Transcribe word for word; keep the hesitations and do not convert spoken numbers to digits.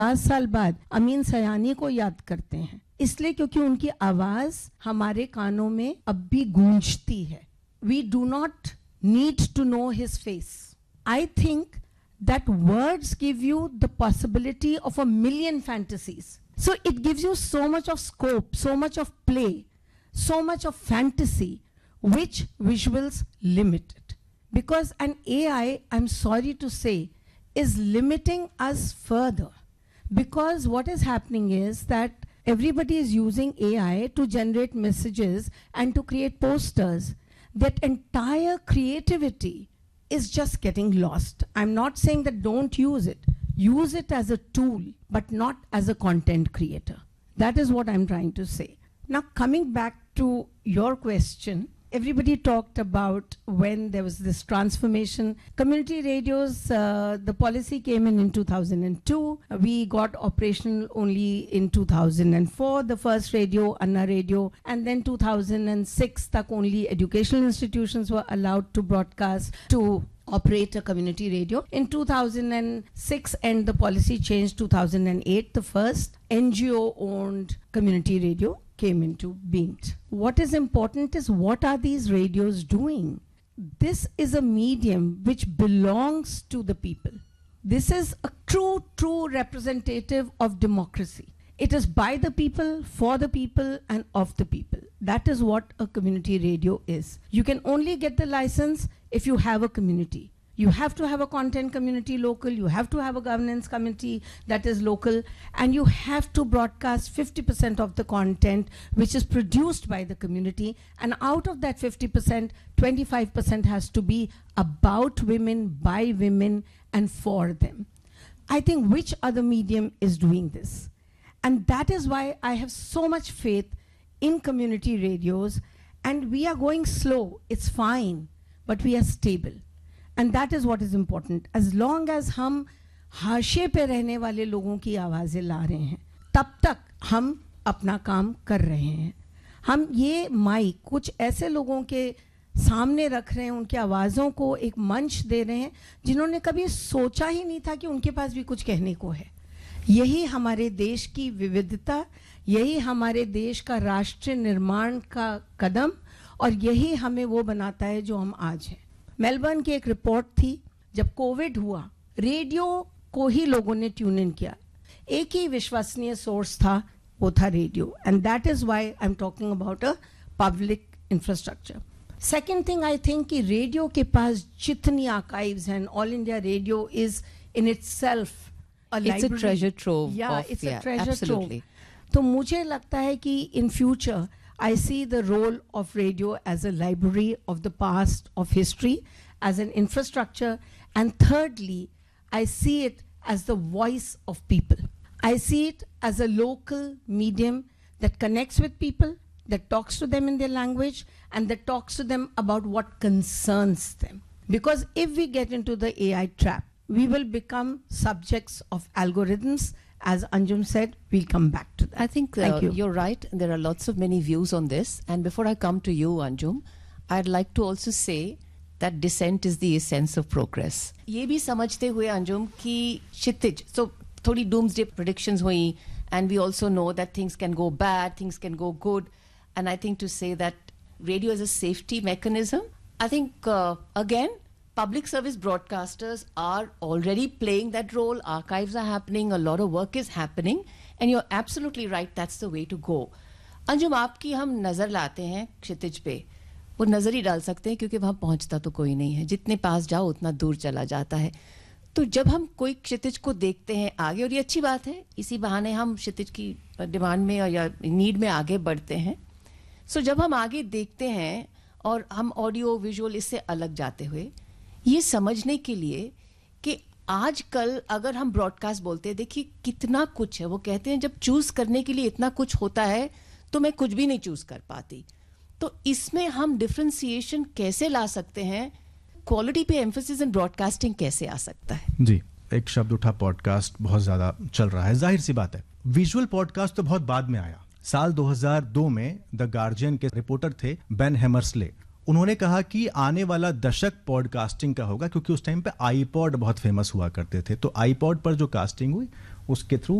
पचास साल बाद अमीन सयानी को याद करते हैं, इसलिए क्योंकि उनकी आवाज हमारे कानों में अब भी गूंजती है. We do not need to know his face. I think that words give you the possibility of a million fantasies. So it gives you so much of scope, so much of play, so much of fantasy, which visuals limit it. Because an A I, I'm sorry to say, is limiting us further. Because what is happening is that everybody is using A I to generate messages and to create posters. That entire creativity is just getting lost. I'm not saying that don't use it. Use it as a tool, but not as a content creator. That is what I'm trying to say. Now, coming back to your question, everybody talked about when there was this transformation. Community radios, uh, the policy came in in two thousand two. We got operational only in two thousand four, the first radio, Anna Radio. And then two thousand six, tak only educational institutions were allowed to broadcast, to operate a community radio. In two thousand six, and the policy changed two thousand eight, the first N G O-owned community radio came into being. What is important is what are these radios doing? This is a medium which belongs to the people. This is a true, true representative of democracy. It is by the people, for the people, and of the people. That is what a community radio is. You can only get the license if you have a community. You have to have a content community local, you have to have a governance committee that is local, and you have to broadcast fifty percent of the content which is produced by the community, and out of that fifty percent, twenty-five percent has to be about women, by women, and for them. I think which other medium is doing this? And that is why I have so much faith in community radios, and we are going slow, it's fine, but we are stable. And that is what is important. As long as हम हाशिए पे रहने वाले लोगों की आवाज़ें ला रहे हैं, तब तक हम अपना काम कर रहे हैं. हम ये माइक कुछ ऐसे लोगों के सामने रख रहे हैं, उनकी आवाज़ों को एक मंच दे रहे हैं जिन्होंने कभी सोचा ही नहीं था कि उनके पास भी कुछ कहने को है. यही हमारे देश की विविधता, यही हमारे देश का राष्ट्रीय निर्माण का कदम, और यही हमें वो बनाता है जो हम आज हैं. मेलबर्न की एक रिपोर्ट थी, जब कोविड हुआ रेडियो को ही लोगों ने ट्यून इन किया. एक ही विश्वसनीय सोर्स था, वो था radio. And that is why I am talking about a public infrastructure. Second thing, I think कि रेडियो के पास जितनी आर्काइव्स हैं, all India radio is in itself a it's library. a treasure trove. Yeah, of, it's yeah, a treasure absolutely. trove. तो मुझे लगता है कि in future I see the role of radio as a library of the past, of history, as an infrastructure, and thirdly, I see it as the voice of people. I see it as a local medium that connects with people, that talks to them in their language, and that talks to them about what concerns them. Because if we get into the A I trap, we will become subjects of algorithms. As Anjum said, we'll come back to that. I think uh, Thank you. You're right. There are lots of many views on this. And before I come to you, Anjum, I'd like to also say that dissent is the essence of progress. ये भी समझते हुए Anjum कि क्षितिज, so थोड़ी doomsday predictions हुई, and we also know that things can go bad, things can go good. And I think to say that radio is a safety mechanism, I think uh, again, public service broadcasters are already playing that role. Archives are happening. A lot of work is happening. And you're absolutely right. That's the way to go. Anjum, आपकी हम नज़र लाते हैं क्षितिज पे, वो नज़र ही डाल सकते हैं क्योंकि वहाँ पहुँचता तो कोई नहीं है. जितने पास जाओ उतना दूर चला जाता है. तो जब हम कोई क्षितिज को देखते हैं आगे, और ये अच्छी बात है, इसी बहाने हम क्षितिज की डिमांड में या नीड में आगे बढ़ते हैं. सो so, जब हम आगे देखते हैं और हम ऑडियो विजुअल इससे अलग जाते हुए, ये समझने के लिए कि आजकल अगर हम ब्रॉडकास्ट बोलते हैं, देखिए कितना कुछ है. वो कहते हैं जब चूज करने के लिए इतना कुछ होता है तो मैं कुछ भी नहीं चूज कर पाती. तो इसमें हम डिफरेंशिएशन कैसे ला सकते हैं? क्वालिटी पे एम्फेसिस इन ब्रॉडकास्टिंग कैसे आ सकता है? जी, एक शब्द उठा, पॉडकास्ट बहुत ज्यादा चल रहा है. जाहिर सी बात है, विजुअल पॉडकास्ट तो बहुत बाद में आया. साल दो हज़ार दो में द गार्जियन के रिपोर्टर थे बेन हैमर्सले. उन्होंने कहा कि आने वाला दशक पॉडकास्टिंग का होगा, क्योंकि उस टाइम पे आईपॉड बहुत फेमस हुआ करते थे. तो आईपॉड पर जो कास्टिंग हुई उसके थ्रू